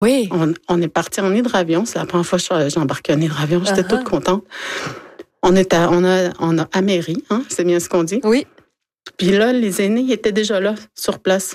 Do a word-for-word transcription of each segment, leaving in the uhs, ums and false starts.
Oui. On, on est parti en hydravion. C'est la première fois que j'embarquais en hydravion. J'étais uh-huh. toute contente. On est à, on a, on a Améry, hein, c'est bien ce qu'on dit. Oui. Puis là, les aînés ils étaient déjà là, sur place.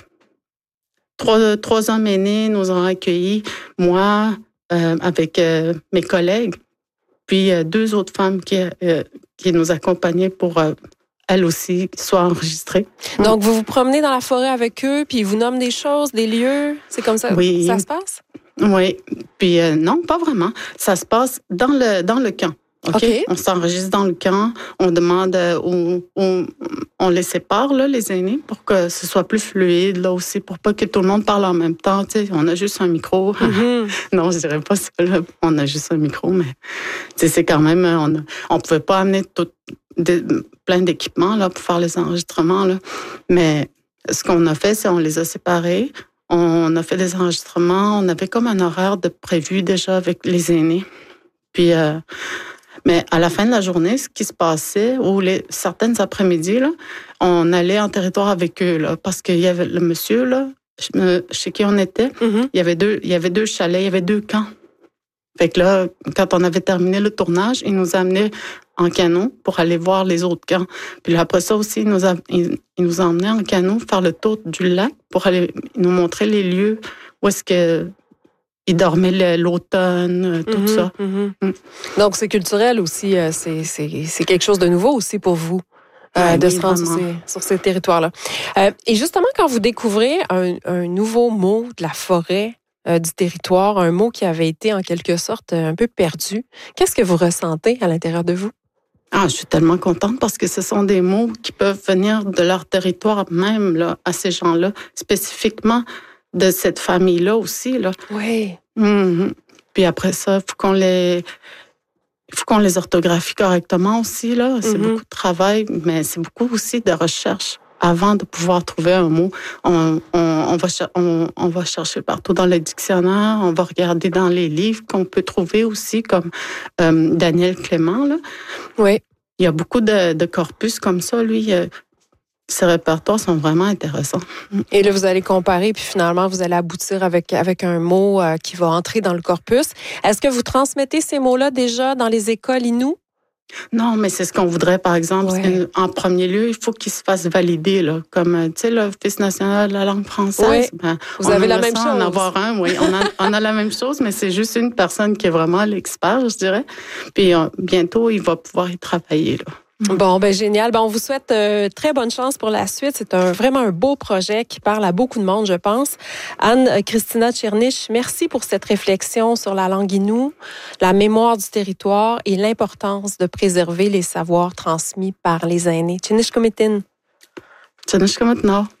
Trois, trois hommes aînés nous ont accueillis, moi, euh, avec euh, mes collègues, puis euh, deux autres femmes qui, euh, qui nous accompagnaient pour, euh, elles aussi, soient enregistrées. Donc, vous vous promenez dans la forêt avec eux, puis ils vous nomment des choses, des lieux? C'est comme ça oui. ça se passe? Oui. Puis euh, non, pas vraiment. Ça se passe dans le, dans le camp. Okay? OK. On s'enregistre dans le camp, on demande, euh, on, on, on les sépare, là, les aînés, pour que ce soit plus fluide, là aussi, pour pas que tout le monde parle en même temps. Tu sais, on a juste un micro. Mm-hmm. Non, je dirais pas ça, là. On a juste un micro, mais tu sais, c'est quand même, on a, on pouvait pas amener tout, de, plein d'équipements, là, pour faire les enregistrements, là. Mais ce qu'on a fait, c'est on les a séparés. On a fait des enregistrements. On avait comme un horaire de prévu déjà avec les aînés. Puis, euh, mais à la fin de la journée, ce qui se passait, ou les certaines après-midi, là, on allait en territoire avec eux, là, parce qu'il y avait le monsieur là, chez qui on était, mm-hmm. il y avait deux, il y avait deux chalets, il y avait deux camps. Fait que là, quand on avait terminé le tournage, il nous amenait en canot pour aller voir les autres camps. Puis là, après ça aussi, il nous a, il, il nous a emmenés en canot faire le tour du lac pour aller nous montrer les lieux où est-ce que ils dormaient l'automne, tout mm-hmm, ça. Mm-hmm. Mm. Donc, c'est culturel aussi. C'est, c'est, c'est quelque chose de nouveau aussi pour vous, euh, oui, de se rendre sur ces, sur ces territoires-là. Euh, et justement, quand vous découvrez un, un nouveau mot de la forêt, euh, du territoire, un mot qui avait été en quelque sorte un peu perdu, qu'est-ce que vous ressentez à l'intérieur de vous? Ah, je suis tellement contente parce que ce sont des mots qui peuvent venir de leur territoire même, là, à ces gens-là, spécifiquement de cette famille-là aussi, là. Oui. Mm-hmm. Puis après ça, il faut qu'on les... Il faut qu'on les orthographie correctement aussi, là. C'est mm-hmm. beaucoup de travail, mais c'est beaucoup aussi de recherche avant de pouvoir trouver un mot. On, on, on, va, on, on va chercher partout dans le dictionnaire, on va regarder dans les livres qu'on peut trouver aussi, comme euh, Daniel Clément, là. Oui. Il y a beaucoup de, de corpus comme ça, lui. Euh, Ces répertoires sont vraiment intéressants. Et là, vous allez comparer, puis finalement, vous allez aboutir avec, avec un mot euh, qui va entrer dans le corpus. Est-ce que vous transmettez ces mots-là déjà dans les écoles Innu? Non, mais c'est ce qu'on voudrait, par exemple. Ouais. En premier lieu, il faut qu'il se fasse valider, là, comme, tu sais, l'Office national de la langue française. Oui. Ben, vous avez la même chose. chose. En avoir un, oui. On a, on a la même chose, mais c'est juste une personne qui est vraiment l'expert, je dirais. Puis euh, bientôt, il va pouvoir y travailler, là. Bon, ben génial. Ben, on vous souhaite euh, très bonne chance pour la suite. C'est un, vraiment un beau projet qui parle à beaucoup de monde, je pense. Anne-Christina Tchernich, merci pour cette réflexion sur la langue Innu, la mémoire du territoire et l'importance de préserver les savoirs transmis par les aînés. Tchernich Komitin. Tchernich Komitin.